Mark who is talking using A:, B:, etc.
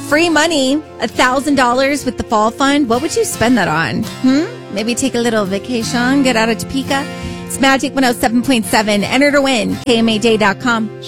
A: free money, $1,000 with the fall fund. What would you spend that on? Maybe take a little vacation, get out of Topeka. It's Magic 107.7. Enter to win, KMAJ.com.